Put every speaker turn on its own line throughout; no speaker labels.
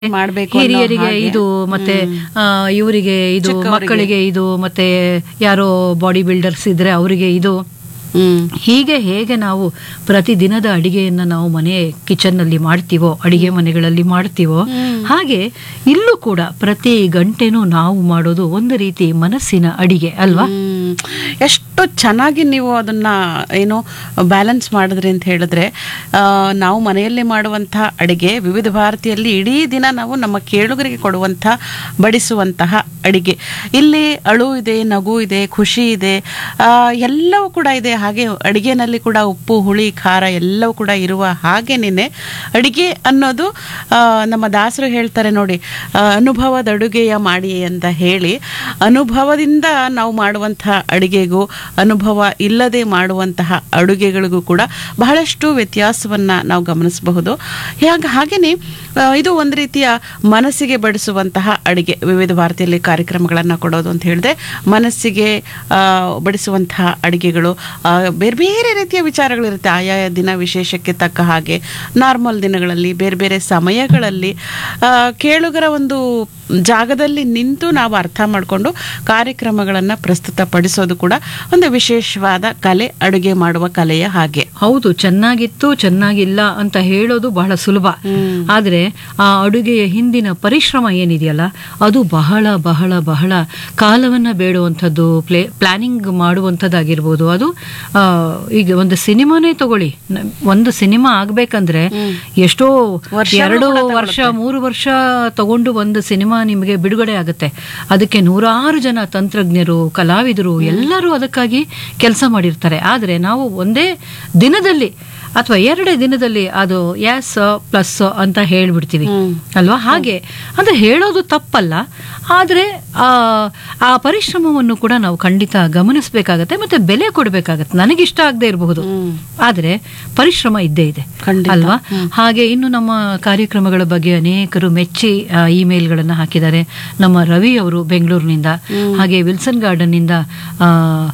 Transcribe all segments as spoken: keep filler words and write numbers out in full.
ಮಾಡ್ಬೇಕು ಅನ್ನೋ
ಹಿರಿಯರಿಗೆ
ಹಾಗೆ.
ಇದು ಮತ್ತೆ ಆ, ಇವರಿಗೆ ಇದು
ಚಿಕ್ಕವರಿಗೆ.
ಮಕ್ಕಳಿಗೆ ಇದು ಮತ್ತೆ ಯಾರೋ ಬಾಡಿ ಬಿಲ್ಡರ್ಸ್ ಇದ್ರೆ ಅವರಿಗೆ ಇದು
ಹ್ಮ್
ಹೀಗೆ ಹೇಗೆ ನಾವು ಪ್ರತಿದಿನದ ಅಡಿಗೆಯನ್ನ ನಾವು ಮನೆ ಕಿಚನ್ ನಲ್ಲಿ ಮಾಡ್ತೀವೋ ಅಡಿಗೆ ಮನೆಗಳಲ್ಲಿ ಮಾಡ್ತೀವೋ ಹಾಗೆ ಇಲ್ಲೂ ಕೂಡ ಪ್ರತಿ ಗಂಟೆನೂ ನಾವು ಮಾಡೋದು ಒಂದು ರೀತಿ ಮನಸ್ಸಿನ ಅಡಿಗೆ ಅಲ್ವಾ.
ಹ್ಮ್. ಎಷ್ಟು ಚೆನ್ನಾಗಿ ನೀವು ಅದನ್ನ ಏನು ಬ್ಯಾಲೆನ್ಸ್ ಮಾಡಿದ್ರಿ ಅಂತ ಹೇಳಿದ್ರೆ ಆ, ನಾವು ಮನೆಯಲ್ಲಿ ಮಾಡುವಂತಹ ಅಡಿಗೆ ವಿವಿಧ ಭಾರತಿಯಲ್ಲಿ ಇಡೀ ದಿನ ನಾವು ನಮ್ಮ ಕೇಳುಗರಿಗೆ ಕೊಡುವಂತಹ ಬಡಿಸುವಂತಹ ಅಡಿಗೆ, ಇಲ್ಲಿ ಅಳು ಇದೆ, ನಗು ಇದೆ, ಖುಷಿ ಇದೆ, ಆ, ಎಲ್ಲವೂ ಕೂಡ ಇದೆ. ಹಾಗೆ ಅಡಿಗೆನಲ್ಲಿ ಕೂಡ ಉಪ್ಪು ಹುಳಿ ಖಾರ ಎಲ್ಲವೂ ಕೂಡ ಇರುವ ಹಾಗೇನೆ ಅಡಿಗೆ ಅನ್ನೋದು ಆ, ನಮ್ಮ ದಾಸರು ಹೇಳ್ತಾರೆ ನೋಡಿ, ಆ, ಅನುಭವದ ಅಡುಗೆಯ ಮಾಡಿ ಅಂತ ಹೇಳಿ, ಅನುಭವದಿಂದ ನಾವು ಮಾಡುವಂತಹ ಅಡಿಗೆಗೂ ಅನುಭವ ಇಲ್ಲದೆ ಮಾಡುವಂತಹ ಅಡುಗೆಗಳಿಗೂ ಕೂಡ ಬಹಳಷ್ಟು ವ್ಯತ್ಯಾಸವನ್ನ ನಾವು ಗಮನಿಸಬಹುದು. ಹಾಗೆ ಹಾಗೇನೆ ಆ, ಇದು ಒಂದು ರೀತಿಯ ಮನಸ್ಸಿಗೆ ಬಡಿಸುವಂತಹ ಅಡಿಗೆ. ವಿವಿಧ ಭಾರತೀಯಲ್ಲಿ ಕಾರ್ಯಕ್ರಮಗಳನ್ನು ಕೊಡೋದು ಅಂತ ಹೇಳಿದ್ರೆ ಮನಸ್ಸಿಗೆ ಆ, ಬಡಿಸುವಂತಹ ಅಡಿಗೆಗಳು ಆ, ಬೇರೆ ಬೇರೆ ರೀತಿಯ ವಿಚಾರಗಳಿರುತ್ತೆ. ಆಯಾ ದಿನ ವಿಶೇಷಕ್ಕೆ ತಕ್ಕ ಹಾಗೆ ನಾರ್ಮಲ್ ದಿನಗಳಲ್ಲಿ ಬೇರೆ ಬೇರೆ ಸಮಯಗಳಲ್ಲಿ ಆ, ಕೇಳುಗರ ಒಂದು ಜಾಗದಲ್ಲಿ ನಿಂತು ನಾವು ಅರ್ಥ ಮಾಡಿಕೊಂಡು ಕಾರ್ಯಕ್ರಮಗಳನ್ನು ಪ್ರಸ್ತುತಪಡಿಸೋದು ಕೂಡ ಒಂದು ವಿಶೇಷವಾದ ಕಲೆ, ಅಡುಗೆ ಮಾಡುವ ಕಲೆಯ ಹಾಗೆ.
ಹೌದು, ಚೆನ್ನಾಗಿತ್ತು ಚೆನ್ನಾಗಿಲ್ಲ ಅಂತ ಹೇಳೋದು ಬಹಳ ಸುಲಭ. ಆದ್ರೆ ಆ ಅಡುಗೆಯ ಹಿಂದಿನ ಪರಿಶ್ರಮ ಏನಿದೆಯಲ್ಲ ಅದು ಬಹಳ ಬಹಳ ಬಹಳ ಕಾಲವನ್ನ ಬೇಡುವಂಥದ್ದು, ಪ್ಲೇ ಪ್ಲಾನಿಂಗ್ ಮಾಡುವಂಥದ್ದಾಗಿರ್ಬೋದು. ಅದು ಆ, ಈಗ ಒಂದು ಸಿನಿಮಾನೇ ತಗೊಳ್ಳಿ, ನ- ಒಂದು ಸಿನಿಮಾ ಆಗ್ಬೇಕಂದ್ರೆ ಎಷ್ಟೋ
ವರ್ಷನೂ
ಎರಡು
ಕೂಡ
ವರ್ಷ ಮೂರು ವರ್ಷ ತಗೊಂಡು ಒಂದು ಸಿನಿಮಾ ನಿಮಗೆ ಬಿಡುಗಡೆ ಆಗುತ್ತೆ. ಅದಕ್ಕೆ ನೂರಾರು ಜನ ತಂತ್ರಜ್ಞರು, ಕಲಾವಿದರು ಎಲ್ಲರೂ ಅದಕ್ಕಾಗಿ ಕೆಲಸ ಮಾಡಿರ್ತಾರೆ. ಆದ್ರೆ ನಾವು ಒಂದೇ ದಿನದಲ್ಲಿ ಅಥವಾ ಎರಡೇ ದಿನದಲ್ಲಿ ಅದು ಎಸ್ ಪ್ಲಸ್ ಅಂತ ಹೇಳ್ಬಿಡ್ತೀವಿ ಅಲ್ವಾ. ಹಾಗೆ ಅಂದ್ರೆ ಹೇಳೋದು ತಪ್ಪಲ್ಲ, ಆದ್ರೆ ಆ ಆ ಪರಿಶ್ರಮವನ್ನು ಕೂಡ ನಾವು ಖಂಡಿತ ಗಮನಿಸಬೇಕಾಗತ್ತೆ ಮತ್ತೆ ಬೆಲೆ ಕೊಡಬೇಕಾಗತ್ತೆ. ನನಗಿಷ್ಟ ಆಗದೆ ಇರಬಹುದು, ಆದ್ರೆ ಪರಿಶ್ರಮ ಇದ್ದೇ ಇದೆ
ಖಂಡಿತ.
ಅಲ್ವಾ. ಹಾಗೆ ಇನ್ನು ನಮ್ಮ ಕಾರ್ಯಕ್ರಮಗಳ ಬಗ್ಗೆ ಅನೇಕರು ಮೆಚ್ಚಿ ಆ, ಇಮೇಲ್ಗಳನ್ನು ಹಾಕಿದ್ದಾರೆ. ನಮ್ಮ ರವಿ ಅವರು ಬೆಂಗಳೂರಿನಿಂದ, ಹಾಗೆ ವಿಲ್ಸನ್ ಗಾರ್ಡನ್ ನಿಂದ ಆ,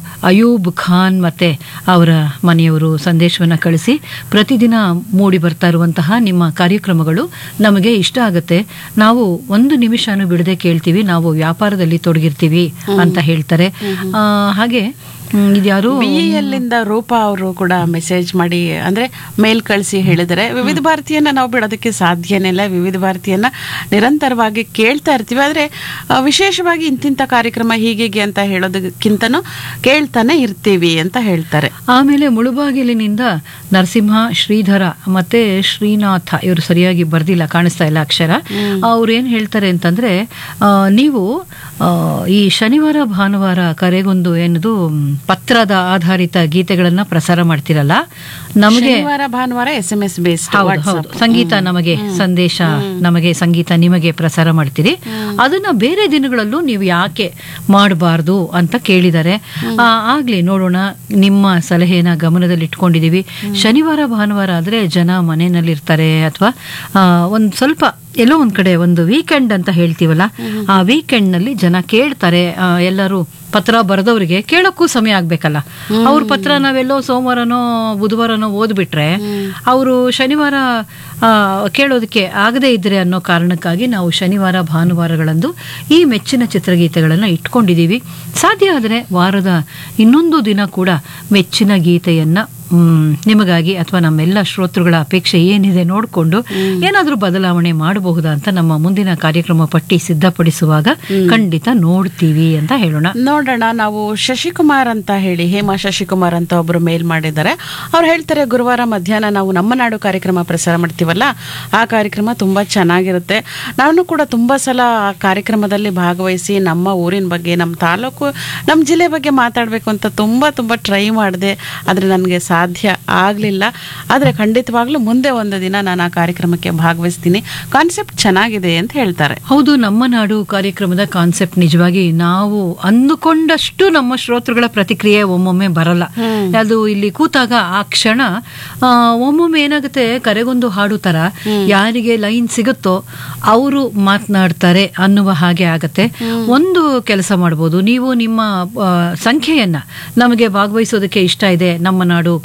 ಅಯೂಬ್ ಖಾನ್ ಮತ್ತೆ ಅವರ ಮನೆಯವರು ಸಂದೇಶವನ್ನ ಕಳಿಸಿ, ಪ್ರತಿದಿನ ಮೂಡಿ ಬರ್ತಾ ಇರುವಂತಹ ನಿಮ್ಮ ಕಾರ್ಯಕ್ರಮಗಳು ನಮಗೆ ಇಷ್ಟ ಆಗುತ್ತೆ, ನಾವು ಒಂದು ನಿಮಿಷನೂ ಬಿಡದೆ ಕೇಳ್ತೀವಿ, ನಾವು ವ್ಯಾಪಾರದಲ್ಲಿ ತೊಡಗಿರ್ತೀವಿ ಅಂತ ಹೇಳ್ತಾರೆ. ಆ, ಹಾಗೆ ಹ್ಮ್, ಇದ್ಯಾರು
ಬಿಇಎಲ್ಲಿಂದ ರೂಪಾ ಅವರು ಕೂಡ ಮೆಸೇಜ್ ಮಾಡಿ ಅಂದ್ರೆ ಮೇಲ್ ಕಳಿಸಿ ಹೇಳಿದರೆ, ವಿವಿಧ ಭಾರತೀಯನ್ನ ನಾವು ಬಿಡೋದಕ್ಕೆ ಸಾಧ್ಯನೇ ಇಲ್ಲ, ವಿವಿಧ ಭಾರತೀಯನ್ನ ನಿರಂತರವಾಗಿ ಕೇಳ್ತಾ ಇರ್ತೀವಿ, ಆದ್ರೆ ಆ, ವಿಶೇಷವಾಗಿ ಇಂತಿಂಥ ಕಾರ್ಯಕ್ರಮ ಹೀಗೆ ಅಂತ ಹೇಳೋದಕ್ಕಿಂತನೂ ಕೇಳ್ತಾನೆ ಇರ್ತೀವಿ ಅಂತ ಹೇಳ್ತಾರೆ.
ಆಮೇಲೆ ಮುಳುಬಾಗಿಲಿನಿಂದ ನರಸಿಂಹ, ಶ್ರೀಧರ ಮತ್ತೆ ಶ್ರೀನಾಥ, ಇವರು ಸರಿಯಾಗಿ ಬರ್ದಿಲ್ಲ, ಕಾಣಿಸ್ತಾ ಇಲ್ಲ ಅಕ್ಷರ. ಅವ್ರು ಏನ್ ಹೇಳ್ತಾರೆ ಅಂತಂದ್ರೆ, ಆ, ನೀವು ಆ, ಈ ಶನಿವಾರ ಭಾನುವಾರ ಕರೆಗೊಂದು ಏನದು ಮ್, ಪತ್ರದ ಆಧಾರಿತ ಗೀತೆಗಳನ್ನ ಪ್ರಸಾರ ಮಾಡ್ತಿರಲ್ಲ, ನಮಗೆ
ಶನಿವಾರ ಭಾನುವಾರ ಎಸ್ ಎಂ ಎಸ್ ಬೇಸ್ಡ್
ಹೌದು ಹೌದು ಸಂಗೀತ ನಮಗೆ ಸಂದೇಶ, ನಮಗೆ ಸಂಗೀತ ನಿಮಗೆ ಪ್ರಸಾರ ಮಾಡ್ತೀರಿ, ಅದನ್ನ ಬೇರೆ ದಿನಗಳಲ್ಲೂ ನೀವು ಯಾಕೆ ಮಾಡಬಾರ್ದು ಅಂತ ಕೇಳಿದ್ದಾರೆ. ಆ, ಆಗ್ಲಿ ನೋಡೋಣ, ನಿಮ್ಮ ಸಲಹೆನ ಗಮನದಲ್ಲಿ ಇಟ್ಕೊಂಡಿದೀವಿ. ಶನಿವಾರ ಭಾನುವಾರ ಆದ್ರೆ ಜನ ಮನೆಯಲ್ಲಿರ್ತಾರೆ, ಅಥವಾ ಒಂದ್ ಸ್ವಲ್ಪ ಎಲ್ಲೋ ಒಂದ್ ಕಡೆ ಒಂದು ವೀಕೆಂಡ್ ಅಂತ ಹೇಳ್ತೀವಲ್ಲ, ಆ ವೀಕೆಂಡ್ ನಲ್ಲಿ ಜನ ಕೇಳ್ತಾರೆ. ಆ, ಎಲ್ಲರೂ ಪತ್ರ ಬರೆದವರಿಗೆ ಕೇಳಕ್ಕೂ ಸಮಯ ಆಗ್ಬೇಕಲ್ಲ. ಅವ್ರ ಪತ್ರ ನಾವೆಲ್ಲೋ ಸೋಮವಾರನೋ ಬುಧವಾರನೋ ಓದ್ಬಿಟ್ರೆ ಅವರು ಶನಿವಾರ ಆ, ಕೇಳೋದಕ್ಕೆ ಆಗದೇ ಇದ್ರೆ ಅನ್ನೋ ಕಾರಣಕ್ಕಾಗಿ ನಾವು ಶನಿವಾರ ಭಾನುವಾರಗಳಂದು ಈ ಮೆಚ್ಚಿನ ಚಿತ್ರಗೀತೆಗಳನ್ನ ಇಟ್ಕೊಂಡಿದೀವಿ. ಸಾಧ್ಯ ಆದರೆ ವಾರದ ಇನ್ನೊಂದು ದಿನ ಕೂಡ ಮೆಚ್ಚಿನ ಗೀತೆಯನ್ನ ಹ್ಮ್ ನಿಮಗಾಗಿ ಅಥವಾ ನಮ್ಮೆಲ್ಲ ಶ್ರೋತೃಗಳ ಅಪೇಕ್ಷೆ ಏನಿದೆ ನೋಡಿಕೊಂಡು ಏನಾದ್ರೂ ಬದಲಾವಣೆ ಮಾಡಬಹುದಾ ಅಂತ ನಮ್ಮ ಮುಂದಿನ ಕಾರ್ಯಕ್ರಮ ಪಟ್ಟಿ ಸಿದ್ಧಪಡಿಸುವಾಗ ಖಂಡಿತ ನೋಡ್ತೀವಿ ಅಂತ ಹೇಳೋಣ.
ನೋಡೋಣ. ನಾವು ಶಶಿಕುಮಾರ್ ಅಂತ ಹೇಳಿ, ಹೇಮಾ ಶಶಿಕುಮಾರ್ ಅಂತ ಒಬ್ರು ಮೇಲ್ ಮಾಡಿದ್ದಾರೆ. ಅವ್ರು ಹೇಳ್ತಾರೆ, ಗುರುವಾರ ಮಧ್ಯಾಹ್ನ ನಾವು ನಮ್ಮ ನಾಡು ಕಾರ್ಯಕ್ರಮ ಪ್ರಸಾರ ಮಾಡ್ತೀವಲ್ಲ, ಆ ಕಾರ್ಯಕ್ರಮ ತುಂಬಾ ಚೆನ್ನಾಗಿರುತ್ತೆ. ನಾನು ಕೂಡ ತುಂಬಾ ಸಲ ಆ ಕಾರ್ಯಕ್ರಮದಲ್ಲಿ ಭಾಗವಹಿಸಿ ನಮ್ಮ ಊರಿನ ಬಗ್ಗೆ, ನಮ್ಮ ತಾಲೂಕು, ನಮ್ಮ ಜಿಲ್ಲೆ ಬಗ್ಗೆ ಮಾತಾಡಬೇಕು ಅಂತ ತುಂಬಾ ತುಂಬಾ ಟ್ರೈ ಮಾಡಿದೆ, ಆದ್ರೆ ನನಗೆ ಸಾಧ್ಯ ಆಗಲಿಲ್ಲ. ಆದರೆ ಖಂಡಿತವಾಗ್ಲೂ ಮುಂದೆ ಒಂದು ದಿನ ನಾನು ಆ ಕಾರ್ಯಕ್ರಮಕ್ಕೆ ಭಾಗವಹಿಸ್ತೀನಿ. ಕಾನ್ಸೆಪ್ಟ್ ಚೆನ್ನಾಗಿದೆ ಅಂತ ಹೇಳ್ತಾರೆ.
ಹೌದು, ನಮ್ಮ ನಾಡು ಕಾರ್ಯಕ್ರಮದ ಕಾನ್ಸೆಪ್ಟ್ ನಿಜವಾಗಿ ನಾವು ಅಂದುಕೊಂಡಷ್ಟು ನಮ್ಮ ಶ್ರೋತೃಗಳ ಪ್ರತಿಕ್ರಿಯೆ ಒಮ್ಮೊಮ್ಮೆ ಬರಲ್ಲ. ಅದು ಇಲ್ಲಿ ಕೂತಾಗ ಆ ಕ್ಷಣ ಆ, ಒಮ್ಮೊಮ್ಮೆ ಏನಾಗುತ್ತೆ, ಕರೆಗೊಂದು ಹಾಡು ತರ ಯಾರಿಗೆ ಲೈನ್ ಸಿಗುತ್ತೋ ಅವರು ಮಾತನಾಡ್ತಾರೆ ಅನ್ನುವ ಹಾಗೆ ಆಗತ್ತೆ. ಒಂದು ಕೆಲಸ ಮಾಡ್ಬೋದು, ನೀವು ನಿಮ್ಮ ಆ, ಸಂಖ್ಯೆಯನ್ನ ನಮಗೆ ಭಾಗವಹಿಸೋದಕ್ಕೆ ಇಷ್ಟ ಇದೆ, ನಮ್ಮ ನಾಡು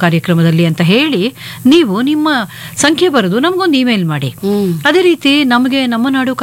ಕಾರ್ಯಕ್ರಮದಲ್ಲಿ ಅಂತ ಹೇಳಿ ನೀವು ನಿಮ್ಮ ಸಂಖ್ಯೆ ಬರೆದು ನಮಗೊಂದು ಇಮೇಲ್ ಮಾಡಿ.
ಹ್ಮ್
ಅದೇ ರೀತಿ ನಮಗೆ ನಮ್ಮ ನಾಡು